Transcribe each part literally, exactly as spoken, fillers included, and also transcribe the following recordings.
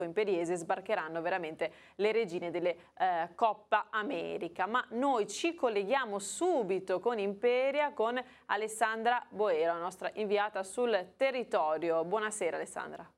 imperiese sbarcheranno veramente le regine delle eh, Coppa America. Ma noi ci colleghiamo subito con Imperia, con Alessandra Boero, la nostra inviata sul territorio. Buonasera Alessandra.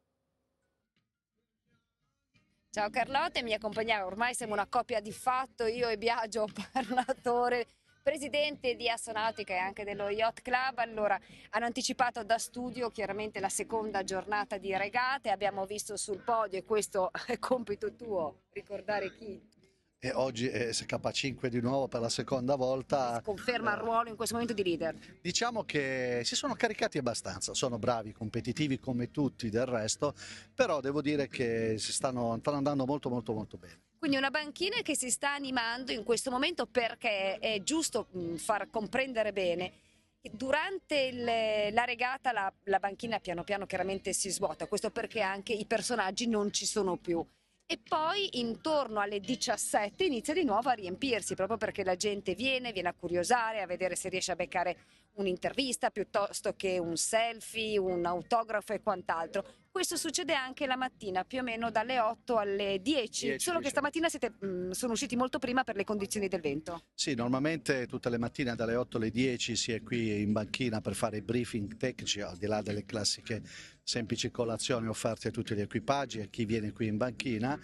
Ciao Carlotta, mi accompagnava, ormai siamo una coppia di fatto, io e Biagio Parlatore, presidente di Assonautica e anche dello Yacht Club. Allora, hanno anticipato da studio chiaramente la seconda giornata di regate, abbiamo visto sul podio, e questo è compito tuo, ricordare chi? E oggi è S K cinque di nuovo per la seconda volta. Conferma il ruolo in questo momento di leader. Diciamo che si sono caricati abbastanza, sono bravi, competitivi come tutti del resto, però devo dire che si stanno, stanno andando molto molto molto bene. Quindi una banchina che si sta animando in questo momento, perché è giusto far comprendere bene. Durante il, la regata la, la banchina piano piano chiaramente si svuota, questo perché anche i personaggi non ci sono più. E poi intorno alle diciassette inizia di nuovo a riempirsi, proprio perché la gente viene, viene a curiosare, a vedere se riesce a beccare un'intervista piuttosto che un selfie, un autografo e quant'altro. Questo succede anche la mattina, più o meno dalle otto alle dieci, dieci, solo che diciamo. stamattina siete, mh, sono usciti molto prima per le condizioni del vento. Sì, normalmente tutte le mattine dalle otto alle dieci si è qui in banchina per fare i briefing tecnici, al di là delle classiche semplici colazioni offerte a tutti gli equipaggi e a chi viene qui in banchina,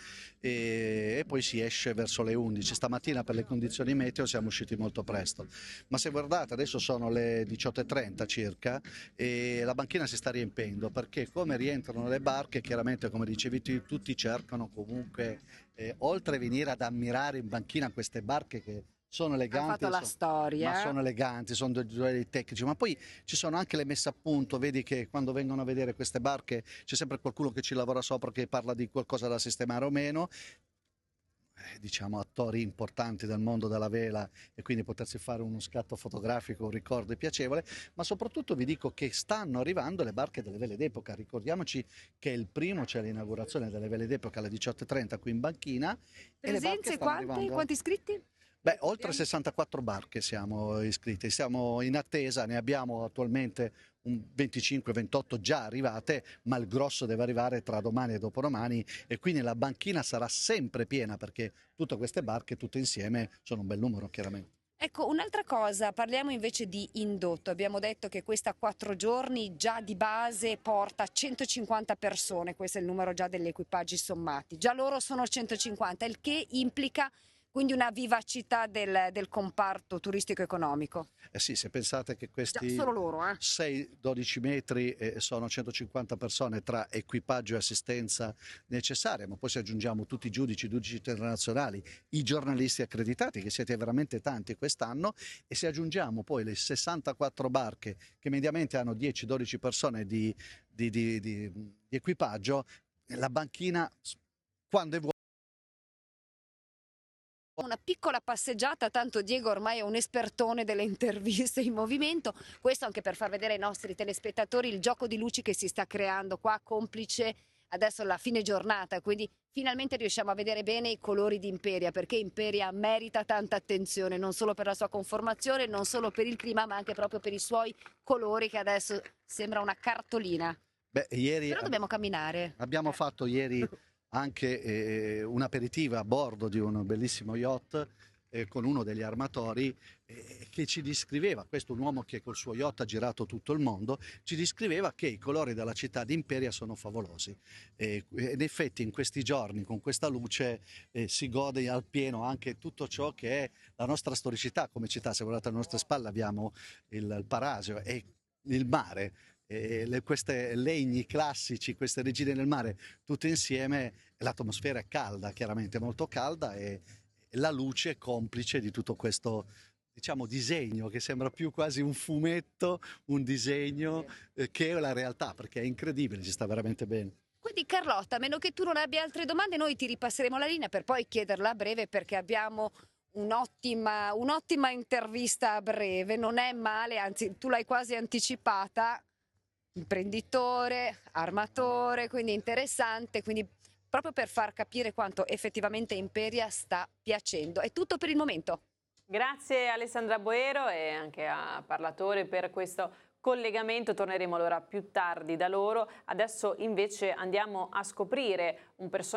e, e poi si esce verso le undici. Stamattina per le condizioni meteo siamo usciti molto presto, ma se guardate adesso sono le diciotto e trenta circa e la banchina si sta riempendo, perché come rientrano le barche, chiaramente come dicevi tu, tutti cercano comunque, eh, oltre a venire ad ammirare in banchina queste barche che sono eleganti, Hanno fatto la sono, storia. ma sono eleganti, sono dei duelli tecnici, ma poi ci sono anche le messe a punto, vedi che quando vengono a vedere queste barche c'è sempre qualcuno che ci lavora sopra, che parla di qualcosa da sistemare o meno, eh, diciamo attori importanti del mondo della vela, e quindi potersi fare uno scatto fotografico, un ricordo piacevole, ma soprattutto vi dico che stanno arrivando le barche delle vele d'epoca. Ricordiamoci che il primo c'è l'inaugurazione delle vele d'epoca alle diciotto e trenta qui in banchina. Presenze e le barche stanno quante? arrivando. Quanti iscritti? Beh, oltre sessantaquattro barche siamo iscritti, siamo in attesa, ne abbiamo attualmente un venticinque ventotto già arrivate, ma il grosso deve arrivare tra domani e dopodomani, e quindi la banchina sarà sempre piena, perché tutte queste barche tutte insieme sono un bel numero chiaramente. Ecco, un'altra cosa, parliamo invece di indotto. Abbiamo detto che questa quattro giorni già di base porta centocinquanta persone, questo è il numero già degli equipaggi sommati. Già loro sono centocinquanta, il che implica quindi una vivacità del, del comparto turistico-economico. Eh sì, se pensate che questi Già, solo loro, eh? sei dodici metri eh, sono centocinquanta persone tra equipaggio e assistenza necessaria, ma poi se aggiungiamo tutti i giudici, i giudici internazionali, i giornalisti accreditati, che siete veramente tanti quest'anno, e se aggiungiamo poi le sessantaquattro barche che mediamente hanno dieci dodici persone di, di, di, di, di equipaggio, la banchina quando è vuota. Una piccola passeggiata, tanto Diego ormai è un espertone delle interviste in movimento, questo anche per far vedere ai nostri telespettatori il gioco di luci che si sta creando qua, complice adesso la fine giornata, quindi finalmente riusciamo a vedere bene i colori di Imperia, perché Imperia merita tanta attenzione, non solo per la sua conformazione, non solo per il clima, ma anche proprio per i suoi colori, che adesso sembra una cartolina. Beh, ieri Però dobbiamo camminare. Abbiamo fatto ieri anche eh, un aperitivo a bordo di un bellissimo yacht eh, con uno degli armatori eh, che ci descriveva, questo un uomo che col suo yacht ha girato tutto il mondo, ci descriveva che i colori della città di Imperia sono favolosi. E, in effetti in questi giorni con questa luce eh, si gode al pieno anche tutto ciò che è la nostra storicità come città. Se guardate alle nostre spalle abbiamo il, il Parasio e il mare. E le, queste legni classici, queste regine del mare, tutte insieme, l'atmosfera è calda, chiaramente molto calda, e la luce è complice di tutto questo, diciamo, disegno che sembra più quasi un fumetto, un disegno eh, che la realtà, perché è incredibile, ci sta veramente bene. Quindi Carlotta, a meno che tu non abbia altre domande, noi ti ripasseremo la linea per poi chiederla a breve, perché abbiamo un'ottima, un'ottima intervista a breve, non è male, anzi tu l'hai quasi anticipata. Imprenditore, armatore, quindi interessante, quindi proprio per far capire quanto effettivamente Imperia sta piacendo. È tutto per il momento. Grazie Alessandra Boero e anche a Parlatore per questo collegamento. Torneremo allora più tardi da loro. Adesso invece andiamo a scoprire un personaggio